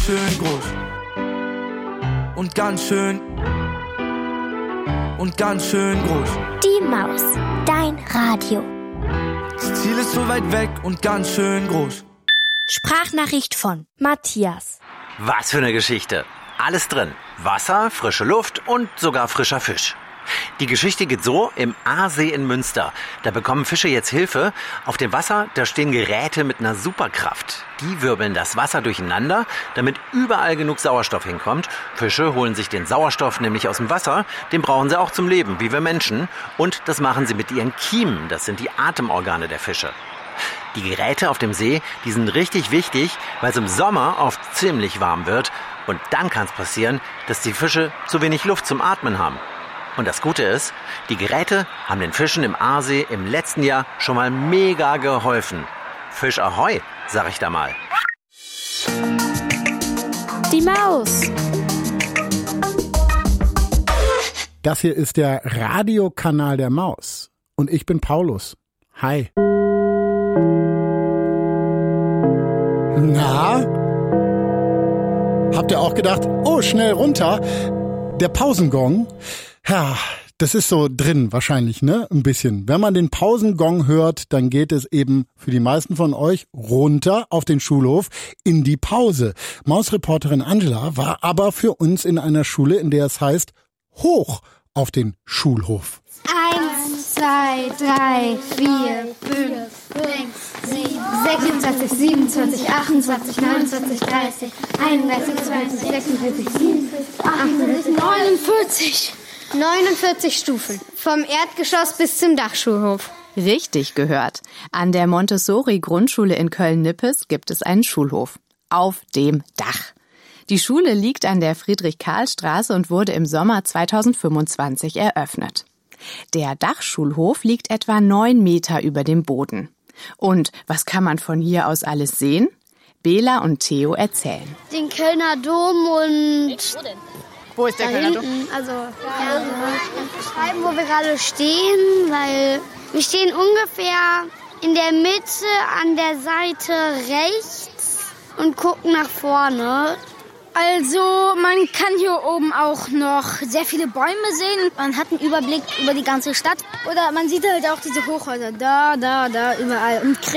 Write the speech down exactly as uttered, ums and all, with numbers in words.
schön groß. Und ganz schön. Und ganz schön groß. Die Maus, dein Radio. Das Ziel ist so weit weg und ganz schön groß. Sprachnachricht von Matthias. Was für eine Geschichte. Alles drin. Wasser, frische Luft und sogar frischer Fisch. Die Geschichte geht so: im Aasee in Münster. Da bekommen Fische jetzt Hilfe. Auf dem Wasser, da stehen Geräte mit einer Superkraft. Die wirbeln das Wasser durcheinander, damit überall genug Sauerstoff hinkommt. Fische holen sich den Sauerstoff nämlich aus dem Wasser. Den brauchen sie auch zum Leben, wie wir Menschen. Und das machen sie mit ihren Kiemen. Das sind die Atemorgane der Fische. Die Geräte auf dem See, die sind richtig wichtig, weil es im Sommer oft ziemlich warm wird. Und dann kann es passieren, dass die Fische zu wenig Luft zum Atmen haben. Und das Gute ist, die Geräte haben den Fischen im Aasee im letzten Jahr schon mal mega geholfen. Fisch Ahoi, sag ich da mal. Die Maus. Das hier ist der Radiokanal der Maus. Und ich bin Paulus. Hi. Na? Habt ihr auch gedacht, oh, schnell runter? Der Pausengong? Ja, das ist so drin wahrscheinlich, ne? Ein bisschen. Wenn man den Pausengong hört, dann geht es eben für die meisten von euch runter auf den Schulhof in die Pause. Mausreporterin Angela war aber für uns in einer Schule, in der es heißt, hoch auf den Schulhof. Eins, zwei, drei, vier, fünf, sechs, sieben, sechsundzwanzig, siebenundzwanzig, achtundzwanzig, neunundzwanzig, dreißig, einunddreißig, zweiundzwanzig, sechsundvierzig, siebenundvierzig, achtundvierzig, neunundvierzig. neunundvierzig Stufen. Vom Erdgeschoss bis zum Dachschulhof. Richtig gehört. An der Montessori-Grundschule in Köln-Nippes gibt es einen Schulhof. Auf dem Dach. Die Schule liegt an der Friedrich-Karl-Straße und wurde im Sommer zweitausendfünfundzwanzig eröffnet. Der Dachschulhof liegt etwa neun Meter über dem Boden. Und was kann man von hier aus alles sehen? Bela und Theo erzählen. Den Kölner Dom und... Wo ist der da Kölner Dom? hinten, also ja, beschreiben, wo wir gerade stehen, weil wir stehen ungefähr in der Mitte an der Seite rechts und gucken nach vorne. Also man kann hier oben auch noch sehr viele Bäume sehen. Man hat einen Überblick über die ganze Stadt. Oder man sieht halt auch diese Hochhäuser. Da, da, da, überall. Und